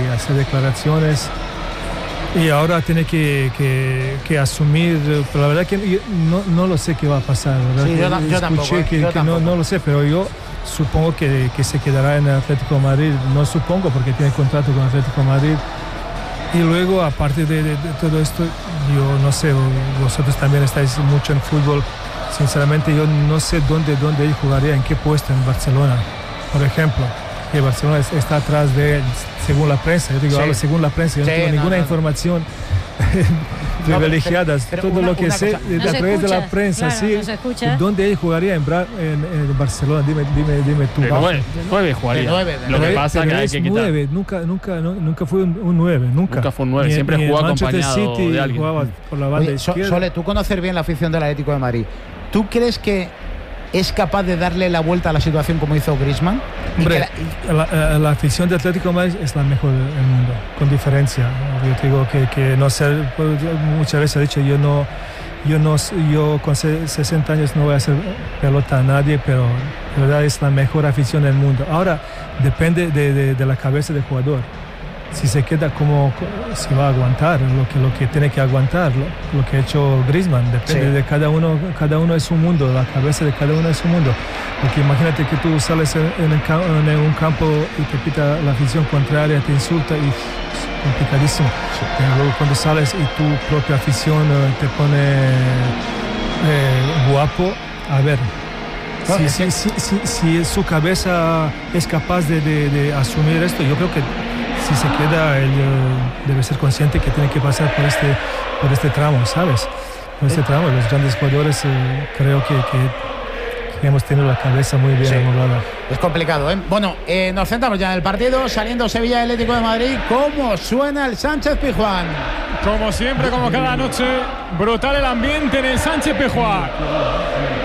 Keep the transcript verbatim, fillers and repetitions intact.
hacer declaraciones. Y ahora tiene que, que, que asumir, pero la verdad que no, no lo sé qué va a pasar. Sí, yo, yo Escuché tampoco, ¿eh? que, yo que tampoco. no, no lo sé, pero yo supongo que, que se quedará en el Atlético de Madrid. No supongo porque tiene contrato con el Atlético de Madrid. Y luego, aparte de, de, de todo esto, yo no sé, vosotros también estáis mucho en fútbol. Sinceramente, yo no sé dónde, dónde él jugaría, en qué puesto en Barcelona, por ejemplo. Que Barcelona está atrás de él, según la prensa. Yo digo, Sí. hablo según la prensa, yo Sí, no tengo no, ninguna no, no. información No, privilegiada. pero- pero Todo una- lo que una sé cosa. de- No a se través de escucha, la prensa, claro, sí. no se escucha. ¿Dónde él jugaría en, Bra en, en Barcelona? Dime, dime, dime tú. De nueve, nueve jugaría. De nueve, de Lo que nueve. pasa es que Pero hay es que quitar. nueve, nunca, nunca, no- nunca fue un, un nueve, nunca. Nunca fue un nueve, Ni- siempre ni en jugó Manchester acompañado City de alguien. jugaba por la banda Oye, So- izquierda. Sole, tú conoces bien la afición del Atlético de Madrid. ¿Tú crees que es capaz de darle la vuelta a la situación como hizo Griezmann? Y Hombre, que la- y- la, la afición de Atlético de Madrid es la mejor del mundo, con diferencia. Yo te digo que, que no sé, pues, yo muchas veces he dicho, yo no, yo no, yo con se- sesenta años no voy a hacer pelota a nadie, pero de verdad es la mejor afición del mundo. Ahora, depende de, de, de la cabeza del jugador. Si se queda como, si va a aguantar lo que, lo que tiene que aguantar, lo, lo que ha hecho Griezmann, depende Sí. de cada uno, cada uno es un mundo, la cabeza de cada uno es un mundo. Porque imagínate que tú sales en, en el ca- en un campo y te pita la afición contraria, te insulta y es complicadísimo. Pero luego cuando sales y tu propia afición eh, te pone eh, guapo, a ver. No, Si, es si, que- si, si, si su cabeza es capaz de, de- de asumir esto, yo creo que si se queda, él eh, debe ser consciente que tiene que pasar por este, por este tramo, ¿sabes? Por este tramo, los grandes jugadores eh, creo que, que, que hemos tenido la cabeza muy bien Sí. amoblada. Es complicado, ¿eh? Bueno, eh, nos centramos ya en el partido, saliendo Sevilla Atlético de Madrid. ¿Cómo suena el Sánchez Pizjuán? Como siempre, como cada noche, brutal el ambiente en el Sánchez Pizjuán.